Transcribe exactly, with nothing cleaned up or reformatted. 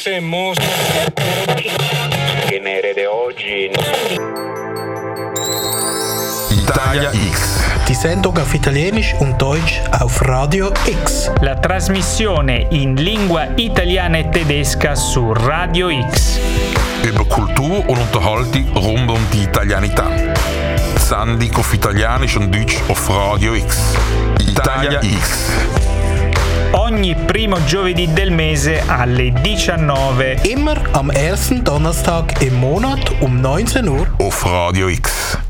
Mose, Mose. Genere di oggi. Italia X. Die Sendung auf Italienisch und Deutsch auf Radio X. La trasmissione in lingua italiana e tedesca su Radio X. Über Kultur und Unterhaltung rund um die Italianità. Sendung auf Italienisch und Deutsch auf Radio X. Italia X. Ogni primo giovedì del mese alle diciannove. Immer am ersten Donnerstag im Monat um neunzehn Uhr auf Radio X.